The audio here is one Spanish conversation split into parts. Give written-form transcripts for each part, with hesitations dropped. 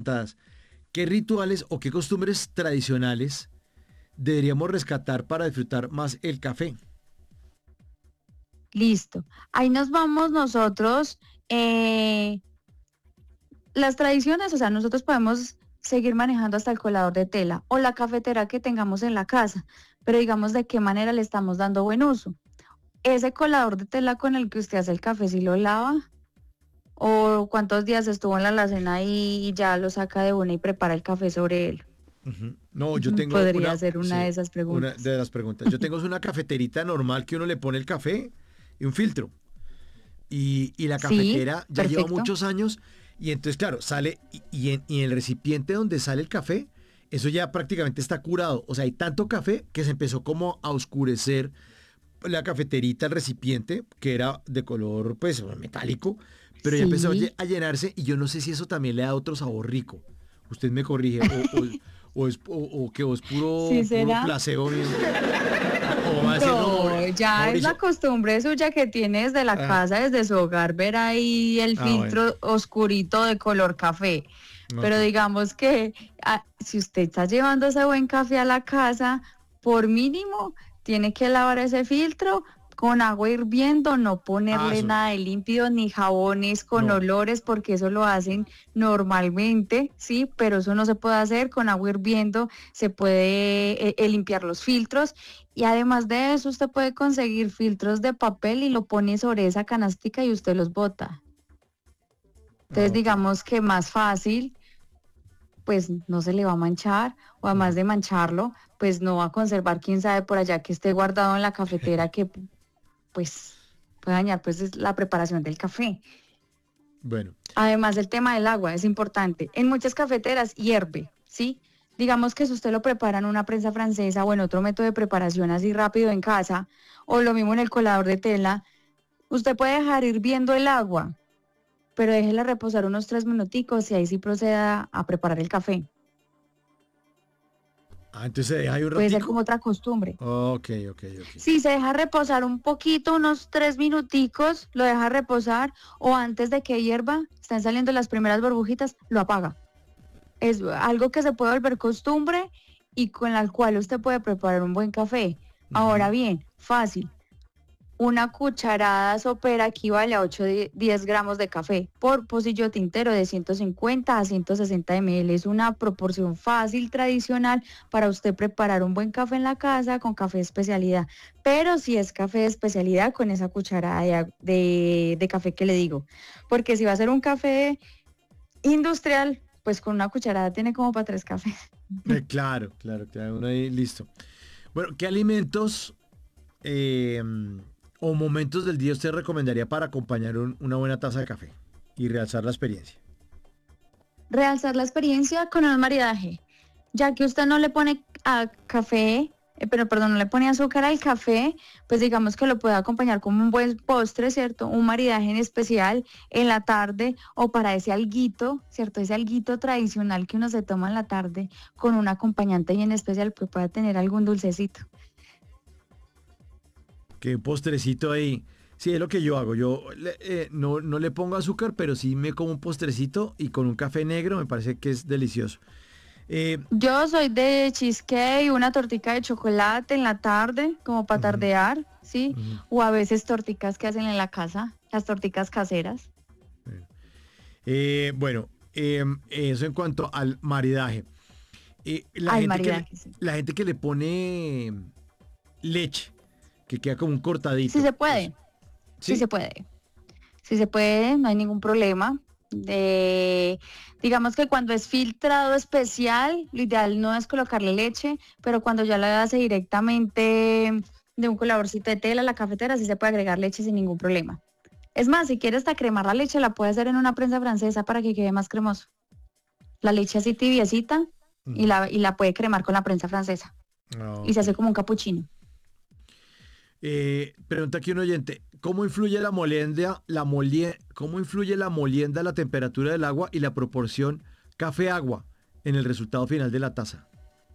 adelantadas. ¿Qué rituales o qué costumbres tradicionales deberíamos rescatar para disfrutar más el café? Listo. Ahí nos vamos nosotros. Las tradiciones, o sea, nosotros podemos seguir manejando hasta el colador de tela o la cafetera que tengamos en la casa, pero digamos de qué manera le estamos dando buen uso. Ese colador de tela con el que usted hace el café, ¿si lo lava? ¿O cuántos días estuvo en la alacena y ya lo saca de una y prepara el café sobre él? Ujú. No, yo tengo Podría una, ser una de sí, esas una preguntas. de las preguntas. Yo tengo una cafeterita normal que uno le pone el café y un filtro. Y la Sí, cafetera ya lleva perfecto. muchos años y entonces, claro, sale y en el recipiente donde sale el café, eso ya prácticamente está curado. O sea, hay tanto café que se empezó como a oscurecer la cafeterita, el recipiente, que era de color, pues, metálico, pero ya empezó a Sí, a llenarse y yo no sé si eso también le da otro sabor rico. Usted me corrige, o es sí puro será. placebo mío, o va a decirlo No, ya es la Mauricio. costumbre suya que tiene desde la Ah, casa, desde su hogar, ver ahí el bueno, filtro oscurito de color café. ok. Pero digamos que si usted está llevando ese buen café a la casa, por mínimo tiene que lavar ese filtro con agua hirviendo, no Ah, ponerle eso, nada de límpido ni jabones con no. olores, porque eso lo hacen normalmente, sí, pero eso no se puede hacer con agua hirviendo, se puede limpiar los filtros y además de eso usted puede conseguir filtros de papel y lo pone sobre esa canastica y usted los bota. Ah, Entonces ok. digamos que más fácil pues no se le va a manchar o además Ujú. de mancharlo, pues no va a conservar quién sabe por allá que esté guardado en la cafetera que pues puede dañar pues es la preparación del café. Bueno, Además el tema del agua es importante. En muchas cafeteras hierve, ¿sí? Digamos que si usted lo prepara en una prensa francesa o en otro método de preparación así rápido en casa o lo mismo en el colador de tela, usted puede dejar hirviendo el agua, pero déjela reposar unos 3 minuticos y ahí sí proceda a preparar el café. entonces se deja ahí un Puede ser como ratico. otra costumbre. Ok, ok, ok. Si se deja reposar un poquito, unos 3 minuticos, lo deja reposar o antes de que hierva, están saliendo las primeras burbujitas, lo apaga. Es algo que se puede volver costumbre y con la cual usted puede preparar un buen café. Ahora Ujú. bien, fácil. Una cucharada sopera equivale a 8 10 gramos de café por pocillo tintero de 150 a 160 ml. Es una proporción fácil, tradicional para usted preparar un buen café en la casa con café de especialidad. Pero si es café de especialidad, con esa cucharada de café que le digo. Porque si va a ser un café industrial, pues con una cucharada tiene como para 3 cafés. Claro, claro, claro, uno ahí listo. Bueno, ¿qué alimentos eh, o momentos del día usted recomendaría para acompañar una buena taza de café y realzar la experiencia? Realzar la experiencia con el maridaje. Ya que usted no le pone a café, pero perdón, no le pone azúcar al café, pues digamos que lo puede acompañar como un buen postre, ¿cierto? Un maridaje en especial en la tarde o para ese alguito, ¿cierto? Ese alguito tradicional que uno se toma en la tarde con un acompañante y en especial pues puede tener algún dulcecito. ¿Qué postrecito ahí? Sí, es lo que yo hago. No le pongo azúcar, pero sí me como un postrecito y con un café negro me parece que es delicioso. Eh, Yo soy de cheesecake, una tortica de chocolate en la tarde, como para ujú, tardear, ¿sí? ujú, O a veces torticas que hacen en la casa, las torticas caseras. bueno, bueno, eso en cuanto al maridaje. Eh, la Al gente que le, maridaje, sí. la gente que le pone leche, que queda como un Sí cortadito. se puede, sí ¿Sí? se puede, sí se puede, no hay ningún problema. Digamos que cuando es filtrado especial, lo ideal no es colocarle leche, pero cuando ya la hace directamente de un coladorcito de tela a la cafetera, sí se puede agregar leche sin ningún problema. Es más, si quieres hasta cremar la leche, la puede hacer en una prensa francesa para que quede más cremoso. La leche así tibiecita Ujú. y la puede cremar con la prensa francesa. Ah, Y se ok. hace como un capuchino. Pregunta aquí un oyente, ¿cómo influye cómo influye la molienda, la temperatura del agua y la proporción café-agua en el resultado final de la taza?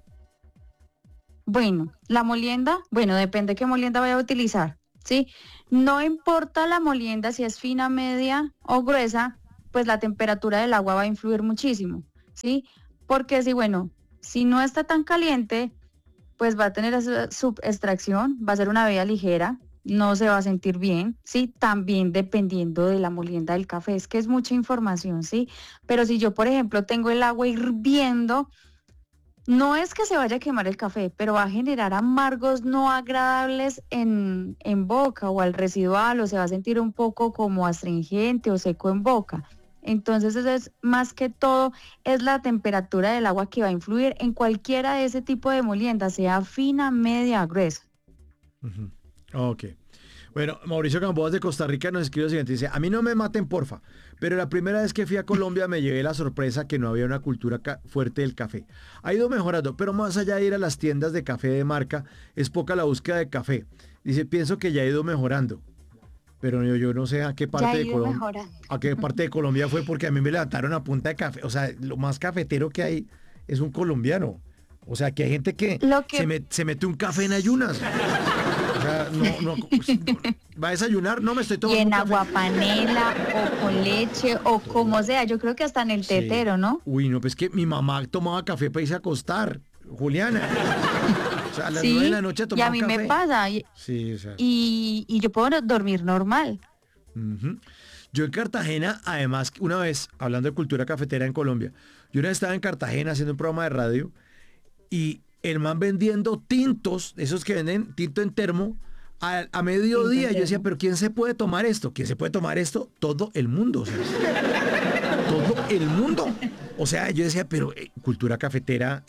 Bueno, la molienda, bueno, depende qué molienda vaya a utilizar, ¿sí? No importa la molienda si es fina, media o gruesa, pues la temperatura del agua va a influir muchísimo. ¿sí? Porque si, bueno, si no está tan caliente, pues va a tener esa subextracción, va a ser una bebida ligera, no se va a sentir bien, ¿sí? También dependiendo de la molienda del café, es que es mucha información, ¿sí? Pero si yo, por ejemplo, tengo el agua hirviendo, no es que se vaya a quemar el café, pero va a generar amargos no agradables en boca o al residual, o se va a sentir un poco como astringente o seco en boca. Entonces, eso es más que todo, es la temperatura del agua que va a influir en cualquiera de ese tipo de molienda, sea fina, media, gruesa. Ujú. Ok. Bueno, Mauricio Gamboas de Costa Rica nos escribe lo siguiente, dice, a mí no me maten porfa, pero la primera vez que fui a Colombia me llevé la sorpresa que no había una cultura fuerte del café. Ha ido mejorando, pero más allá de ir a las tiendas de café de marca, es poca la búsqueda de café. Dice, pienso que ya ha ido mejorando, pero yo no sé a qué Ya parte ha de ido Colombia, mejorando. a qué parte de Colombia fue porque a mí me levantaron a punta de café. O sea, lo más cafetero que hay es un colombiano. O sea, que hay gente que Lo que se mete un café en ayunas. O sea, va a desayunar, no me estoy y tomando un en café. agua panela o con leche o como sea, yo creo que hasta en el Sí. tetero, ¿no? Uy, no, pues que mi mamá tomaba café para irse a acostar, Juliana. O sea, a las 9 de la Sí, noche y a tomaba mí me café. pasa, Sí, o sea. y yo puedo dormir normal. Ujú. Yo en Cartagena, además, una vez, hablando de cultura cafetera en Colombia, yo una vez estaba en Cartagena haciendo un programa de radio y el man vendiendo tintos, esos que venden tinto en termo, a Tinto mediodía. Yo decía, entermo. pero ¿quién se puede tomar esto? ¿Quién se puede tomar esto? Todo el mundo, ¿sabes? Todo el mundo. O sea, yo decía, pero cultura cafetera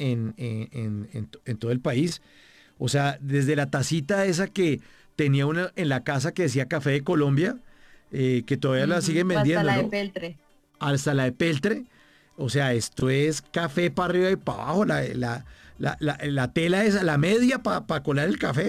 en todo el país. O sea, desde la tacita esa que tenía una en la casa que decía Café de Colombia, que todavía la siguen O hasta vendiendo, la de ¿no? peltre. Hasta la de Peltre. O sea, esto es café para arriba y para abajo. La tela es la media para colar el café.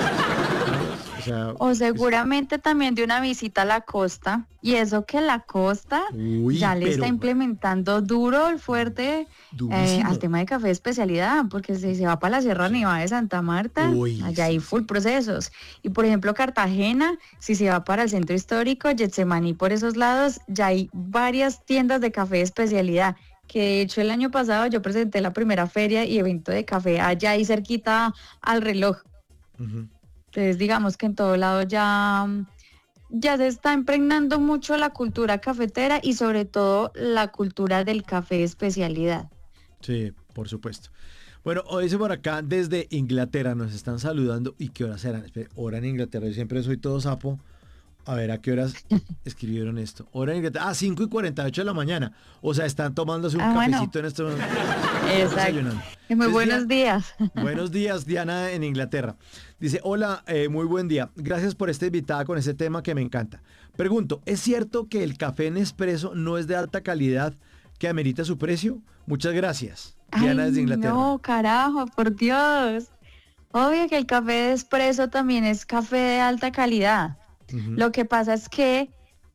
O sea, O seguramente también de una visita a la costa. Y eso que la costa uy, ya le está pero implementando duro el fuerte al durísimo. tema de café de especialidad, porque si se va para la Sierra Sí. Nevada de Santa Marta, Uy, allá hay sí, full sí. procesos. Y por ejemplo, Cartagena, si se va para el centro histórico, Getsemaní por esos lados, ya hay varias tiendas de café de especialidad. Que de hecho el año pasado yo presenté la primera feria y evento de café allá ahí cerquita al reloj. Ujú. Entonces, digamos que en todo lado ya, ya se está impregnando mucho la cultura cafetera y sobre todo la cultura del café de especialidad. Sí, por supuesto. Bueno, hoy dice por acá desde Inglaterra, nos están saludando. ¿Y qué horas serán? Espere, hora en Inglaterra, yo siempre soy todo sapo. A ver, ¿a qué horas escribieron esto? Hora en Inglaterra. 5:48 de la mañana. O sea, están tomándose un Ah, bueno, cafecito en este momento. Están exacto. desayunando. Muy Entonces, buenos días. buenos días, Diana en Inglaterra. Dice, hola, muy buen día. Gracias por esta invitada con ese tema que me encanta. Pregunto, ¿es cierto que el café Nespresso no es de alta calidad que amerita su precio? Muchas gracias. Ay, Diana desde Inglaterra. no, carajo, por Dios. Obvio que el café de espresso también es café de alta calidad. Ujú, Lo que pasa es que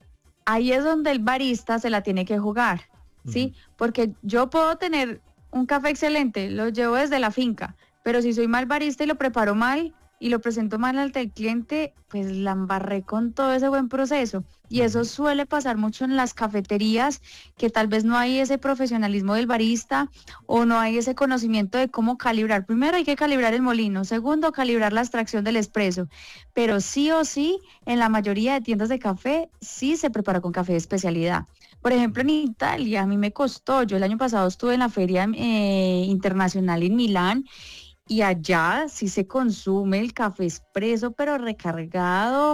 ahí es donde el barista se la tiene que jugar, ujú, ¿sí? Porque yo puedo tener un café excelente, lo llevo desde la finca, pero si soy mal barista y lo preparo mal y lo presento mal ante el cliente, pues la embarré con todo ese buen proceso. Y eso ujú. suele pasar mucho en las cafeterías, que tal vez no hay ese profesionalismo del barista o no hay ese conocimiento de cómo calibrar. Primero hay que calibrar el molino, segundo calibrar la extracción del espresso, pero sí o sí en la mayoría de tiendas de café sí se prepara con café de especialidad. Por ejemplo, en Italia, a mí me costó, yo el año pasado estuve en la feria internacional en Milán y allá sí se consume el café expreso, pero recargado,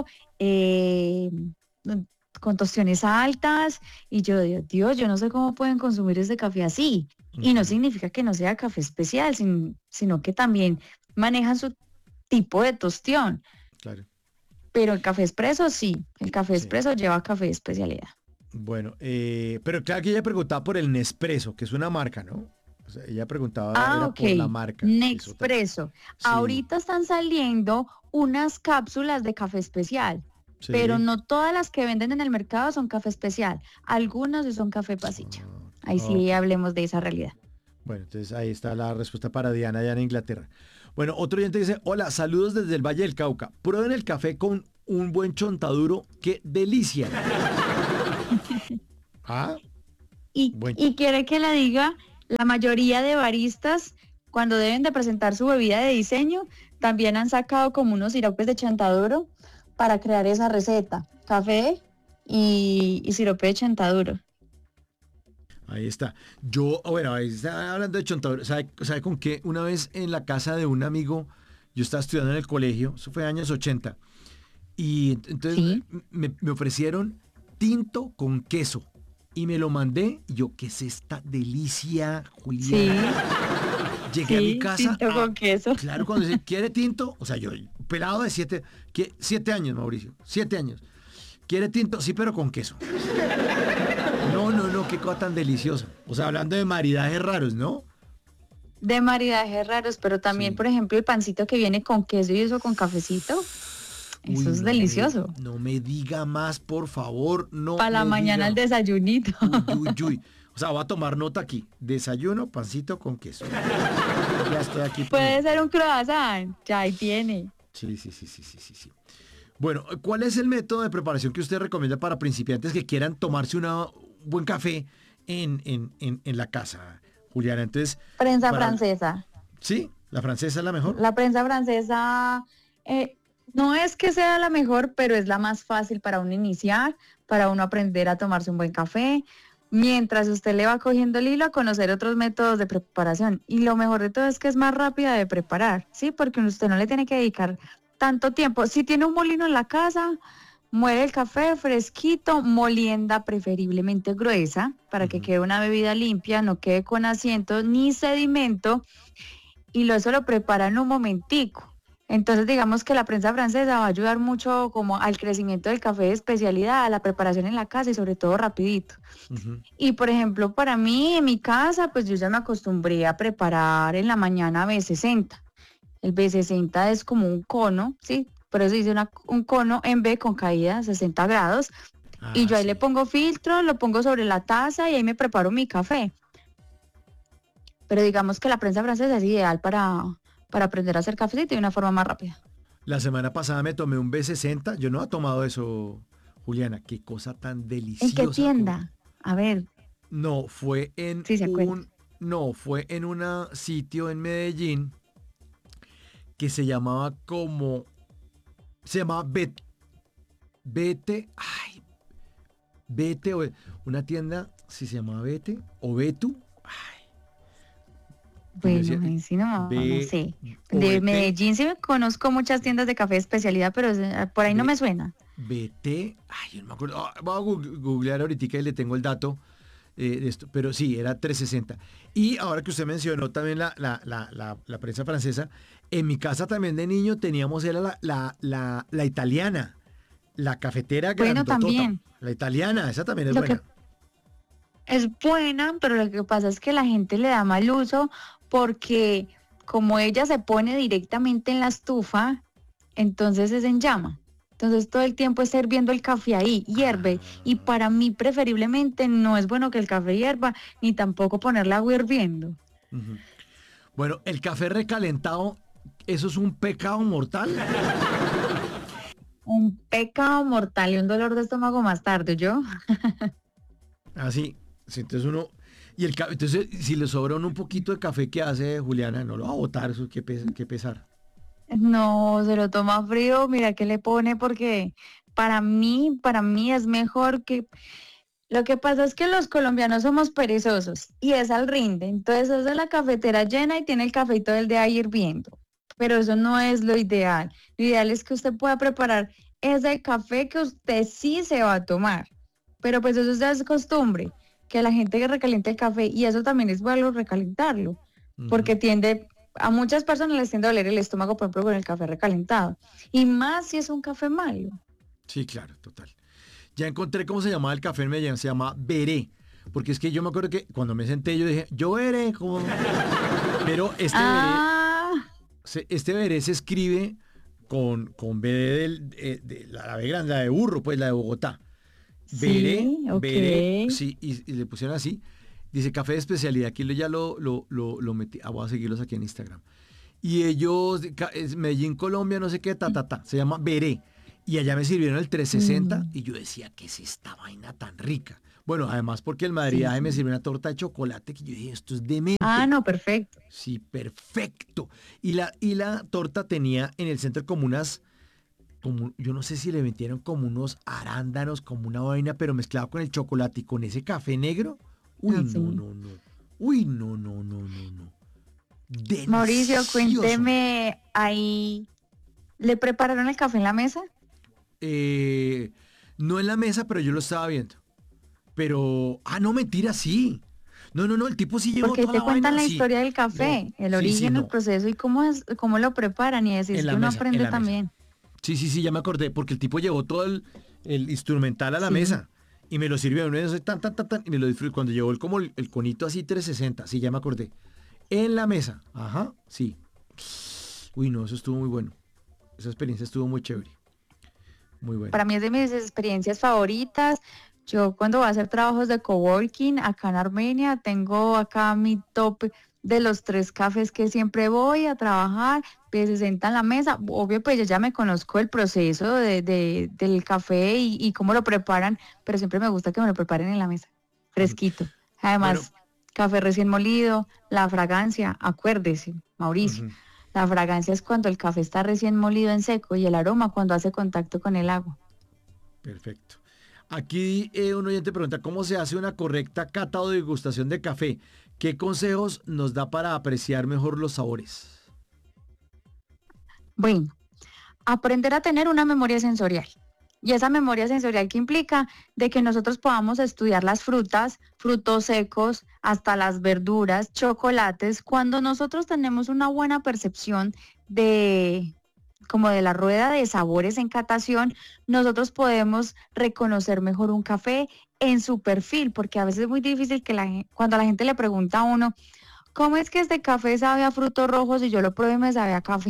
con tostiones altas. Y yo digo, Dios, yo no sé cómo pueden consumir ese café así. Y no Ujú, significa que no sea café especial, sino que también manejan su tipo de tostión. claro, Pero el café expreso sí, el café sí. expreso lleva café de especialidad. Bueno, pero claro que ella preguntaba por el Nespresso, que es una marca, ¿no? O sea, ella preguntaba, Ah, era por la ok. marca, que es otra. Nexpreso. Sí, Ahorita están saliendo unas cápsulas de café especial, pero sí. no todas las que venden en el mercado son café especial. Algunas sí son café pasilla. Ahí Ok. sí hablemos de esa realidad. Bueno, entonces ahí está la respuesta para Diana, allá en Inglaterra. Bueno, otro oyente dice, hola, saludos desde el Valle del Cauca. Prueben el café con un buen chontaduro. ¡Qué delicia! Ah, Y, buen... y quiere que le diga La mayoría de baristas, cuando deben de presentar su bebida de diseño, también han sacado como unos siropes de chontaduro para crear esa receta. Café y sirope de chontaduro. Ahí está. Yo, bueno, ahí está hablando de chontaduro. ¿Sabe con qué? Una vez en la casa de un amigo, yo estaba estudiando en el colegio, eso fue años 80, y entonces Sí, me ofrecieron tinto con queso. Y me lo mandé, y yo, ¿qué es esta delicia, sí, Juliana? Llegué a mi sí, casa, tinto con queso. claro, cuando dice, ¿quiere tinto? O sea, yo, pelado de 7 años, Mauricio, 7 años. ¿Quiere tinto? Sí, pero con queso. No, no, no, qué cosa tan deliciosa. O sea, hablando de maridajes raros, ¿no? De maridajes raros, pero también, Sí. por ejemplo, el pancito que viene con queso y eso con cafecito, eso Uy, es delicioso. no me diga más, por favor, no Para la me mañana el diga. desayunito. Uy, uy, uy. O sea, voy a tomar nota aquí. Desayuno, pancito con queso. Ya estoy aquí Puede poniendo. ser un croissant, ya ahí tiene. Sí, sí, sí, sí, sí, sí, sí. Bueno, ¿cuál es el método de preparación que usted recomienda para principiantes que quieran tomarse un buen café en la casa, Juliana? Entonces, Prensa para... francesa. ¿Sí? ¿La francesa es la mejor? La prensa francesa no es que sea la mejor, pero es la más fácil para uno iniciar, para uno aprender a tomarse un buen café, mientras usted le va cogiendo el hilo a conocer otros métodos de preparación. Y lo mejor de todo es que es más rápida de preparar, ¿sí? Porque usted no le tiene que dedicar tanto tiempo. Si tiene un molino en la casa, muele el café fresquito, molienda preferiblemente gruesa, para que Ujú. quede una bebida limpia, no quede con asientos ni sedimento y eso lo prepara en un momentico. Entonces digamos que la prensa francesa va a ayudar mucho como al crecimiento del café de especialidad, a la preparación en la casa y sobre todo rapidito. Ujú. Y por ejemplo, para mí en mi casa, pues yo ya me acostumbré a preparar en la mañana B60. El B60 es como un cono, ¿sí? Por eso dice un cono en B con caída a 60 grados. Y Ah, yo ahí le sí. pongo filtro, lo pongo sobre la taza y ahí me preparo mi café. Pero digamos que la prensa francesa es ideal para aprender a hacer cafecito de una forma más rápida. La semana pasada me tomé un B60. Yo no he tomado eso, Juliana. Qué cosa tan ¿En qué deliciosa como... tienda? A ver, No, fue en si se acuerda. un... No, fue en un sitio en Medellín que se llamaba como... Se llamaba Bete... Ay, Bete... Una tienda, si se llamaba Bete o Betu. Ay, que yo decía... Bueno, ahí sí no B sé. o De BT. Medellín sí me conozco muchas tiendas de café de especialidad, pero por ahí no me suena. BT, ay, yo no me acuerdo. Voy a googlear ahorita y le tengo el dato de esto. Pero sí, era 360. Y ahora que usted mencionó también la prensa francesa, en mi casa también de niño teníamos, era la italiana, la cafetera Bueno, grandotota. también. La italiana, esa también es Lo que buena. es buena, pero lo que pasa es que la gente le da mal uso porque como ella se pone directamente en la estufa, entonces es en llama. Entonces todo el tiempo es hirviendo el café ahí, hierve. Y Ah, para mí preferiblemente no es bueno que el café hierva, ni tampoco ponerle agua hirviendo. ujú. Bueno, el café recalentado, ¿eso es un pecado mortal? Un pecado mortal y un dolor de estómago más tarde, ¿yo? Así, sí, entonces uno... Y entonces, si le sobra a uno un poquito de café que hace Juliana, no lo va a botar, eso qué pesar. No, se lo toma frío, mira qué le pone porque para mí es mejor que... Lo que pasa es que los colombianos somos perezosos y es al rinde. Entonces es de la cafetera llena y tiene el café todo el día hirviendo. Pero eso no es lo ideal. Lo ideal es que usted pueda preparar ese café que usted sí se va a tomar. Pero pues eso ya es costumbre, que la gente que recalienta el café y eso también es bueno recalentarlo, Ujú. porque a muchas personas les tiende a doler el estómago, por ejemplo, con el café recalentado. Y más si es un café malo. Sí, claro, total. Ya encontré cómo se llamaba el café en Medellín, se llama Veré. Porque es que yo me acuerdo que cuando me senté yo dije, yo veré cómo... Pero Ah, este Veré se escribe con B de la B grande, la de burro, pues la de Bogotá. sí, ok. Sí, y le pusieron así. Dice café de especialidad. Aquí ya lo metí. Voy a seguirlos aquí en Instagram. Y ellos, es Medellín, Colombia, no sé qué, se llama Veré. Y allá me sirvieron el 360 Mm, y yo decía, ¿qué es esta vaina tan rica? Bueno, además porque el Sí, madriaje me sí. sirvió una torta de chocolate que yo dije, esto es demente. Ah, no, perfecto. Sí, perfecto. Y la torta tenía en el centro como unas, como, yo no sé si le metieron como unos arándanos, como una vaina, pero mezclado con el chocolate y con ese café negro. Uy, no, Así. no, no. Uy, no, no, no, no, no. Mauricio, Delicioso. cuénteme ahí, ¿le prepararon el café en la mesa? Eh, no en la mesa, pero yo lo estaba viendo. Pero, no, mentira, sí. No, no, no, el tipo sí llevó Porque ahí toda te la cuentan vaina, la sí. historia del No, café, el sí, sí, origen, el no. proceso y cómo es, cómo lo preparan. Y así es En que la uno mesa, en aprende la mesa. también. Sí, sí, sí, ya me acordé, porque el tipo llevó todo el instrumental a la Sí. mesa y me lo sirvió de una vez, tan, tan, tan, tan, y me lo disfruté. Cuando llevó como el conito así 360, sí, ya me acordé. En la mesa, ajá, sí. Uy, no, eso estuvo muy bueno. Esa experiencia estuvo muy chévere, muy buena. Para mí es de mis experiencias favoritas. Yo cuando voy a hacer trabajos de coworking acá en Armenia, tengo acá mi top de los 3 cafés que siempre voy a trabajar, que se sentan en la mesa. Obvio, pues yo ya me conozco el proceso del café y cómo lo preparan, pero siempre me gusta que me lo preparen en la mesa, fresquito. Bueno, Además, café recién molido, la fragancia, acuérdese, Mauricio. ujú, La fragancia es cuando el café está recién molido en seco y el aroma cuando hace contacto con el agua. perfecto. Aquí un oyente pregunta, ¿cómo se hace una correcta cata o degustación de café? ¿Qué consejos nos da para apreciar mejor los sabores? Bueno, aprender a tener una memoria sensorial. Y esa memoria sensorial que implica de que nosotros podamos estudiar las frutas, frutos secos, hasta las verduras, chocolates, cuando nosotros tenemos una buena percepción de como de la rueda de sabores en catación, nosotros podemos reconocer mejor un café en su perfil, porque a veces es muy difícil que cuando la gente le pregunta a uno, ¿cómo es que este café sabe a frutos rojos y yo lo pruebo y me sabe a café?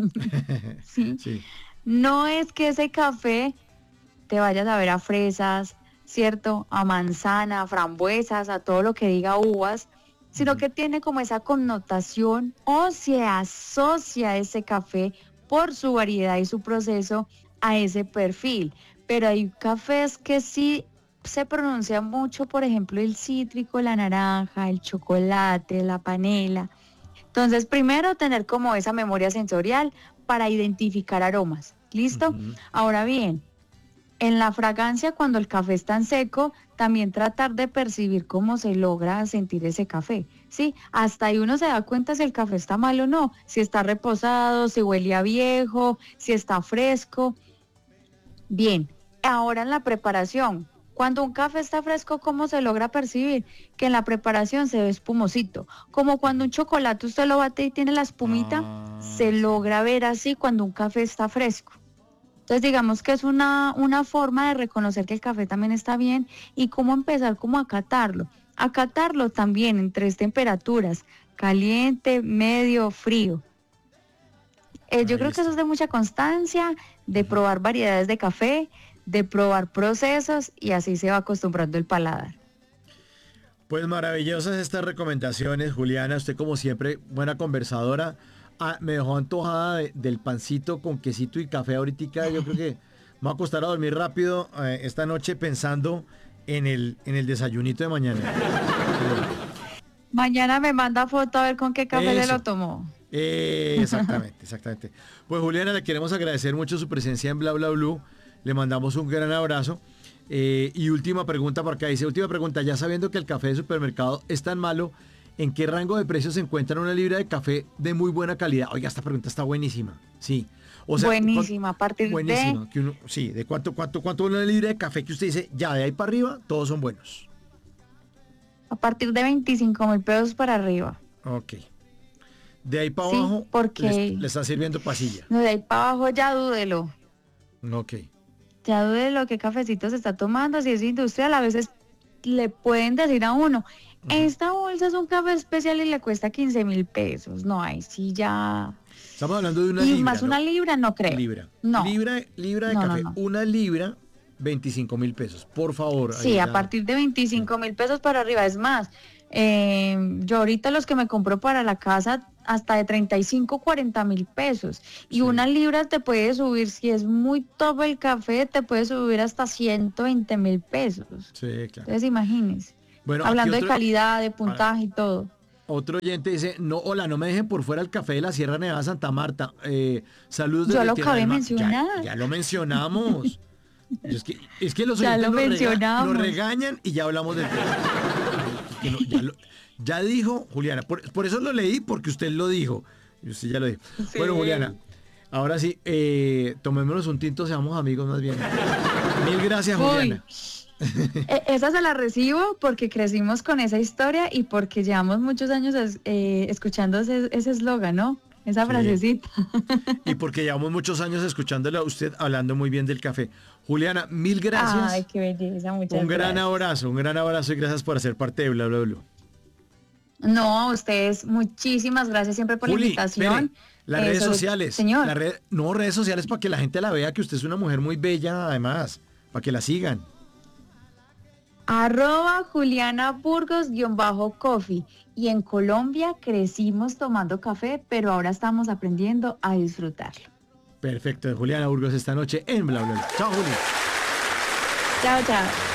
Sí, Sí. no es que ese café te vayas a ver a fresas, ¿cierto? A manzana, a frambuesas, a todo lo que diga uvas, sino Ujú. que tiene como esa connotación o se asocia ese café por su variedad y su proceso a ese perfil. Pero hay cafés que sí se pronuncia mucho, por ejemplo, el cítrico, la naranja, el chocolate, la panela. Entonces, primero tener como esa memoria sensorial para identificar aromas. ¿Listo? Ujú. Ahora bien, en la fragancia, cuando el café está en seco, también tratar de percibir cómo se logra sentir ese café, ¿sí? Hasta ahí uno se da cuenta si el café está mal o no, si está reposado, si huele a viejo, si está fresco. Bien, ahora en la preparación. Cuando un café está fresco, ¿cómo se logra percibir? Que en la preparación se ve espumosito. Como cuando un chocolate usted lo bate y tiene la espumita, se Sí. logra ver así cuando un café está fresco. Entonces digamos que es una forma de reconocer que el café también está bien y cómo empezar como a catarlo. A catarlo también en 3 temperaturas, caliente, medio, frío. Yo Ahí creo que eso está. es de mucha constancia, de Ujú. probar variedades de café, de probar procesos y así se va acostumbrando el paladar. Pues maravillosas estas recomendaciones, Juliana. Usted como siempre, buena conversadora. Me dejó antojada del pancito con quesito y café ahorita. Yo creo que me voy a acostar a dormir rápido esta noche pensando en el desayunito de mañana. Juliana. Mañana me manda foto a ver con qué café se lo Eso. tomó. Exactamente, exactamente. Pues Juliana, le queremos agradecer mucho su presencia en Bla Bla Blue. Le mandamos un gran abrazo. Y última pregunta por acá. Dice, última pregunta, ya sabiendo que el café de supermercado es tan malo, ¿en qué rango de precios se encuentra una libra de café de muy buena calidad? Oiga, esta pregunta está buenísima. Sí. O sea, Buenísima, a partir de, buenísima. Que uno, sí, de cuánto una libra de café que usted dice, ya de ahí para arriba, todos son buenos. a partir de 25.000 pesos para arriba. Ok. De ahí para Sí, abajo, le porque está sirviendo pasilla. no, de ahí para abajo ya dúdelo. Ok. Ya dúdelo qué cafecito se está tomando. Si es industrial, a veces le pueden decir a uno, Ujú. esta bolsa es un café especial y le cuesta 15.000 pesos. No, ahí sí ya. Estamos hablando de una Y libra, más una ¿no? libra, no creo. Libra. No, Libra de no, no, café. no. Una libra, 25.000 pesos. Por favor, Sí, a ahorita. partir de Sí. 25.000 pesos para arriba. Es más, Yo ahorita los que me compro para la casa hasta de 35, 40 mil pesos. Y Sí. una libra te puede subir, si es muy top el café, te puede subir hasta 120 mil pesos. Sí, claro. Entonces imagínense. Bueno, aquí Hablando de otro, calidad, de puntaje y todo. otro oyente dice, no, hola, no me dejen por fuera el café de la Sierra Nevada de Santa Marta. Saludos Yo desde lo Tierra acabé del de Mar. mencionar. Ya lo mencionamos. Es que los Ya oyentes lo mencionamos. nos regañan y ya hablamos del tema. Que ya dijo Juliana, por eso lo leí, porque usted lo dijo. Y usted ya lo dijo. Sí. Bueno, Juliana, ahora sí, tomémonos un tinto, seamos amigos más bien. Mil gracias, Uy. Juliana. Esa se la recibo porque crecimos con esa historia y porque llevamos muchos años escuchando ese eslogan, ¿no? Esa Sí. frasecita. Y porque llevamos muchos años escuchándole a usted hablando muy bien del café. Juliana, mil gracias. Ay, qué belleza, muchas gracias. Un gran abrazo y gracias por hacer parte de Bla Bla Bla. No, a ustedes, muchísimas gracias siempre por la Juli, invitación. espere, las redes Sobre- sociales. Señor, Redes sociales para que la gente la vea, que usted es una mujer muy bella además, para que la sigan. @JulianaBurgos_coffee. Y en Colombia crecimos tomando café, pero ahora estamos aprendiendo a disfrutarlo. Perfecto, de Juliana Burgos esta noche en Bla Bla Bla. Chao, Juli. Chao, chao.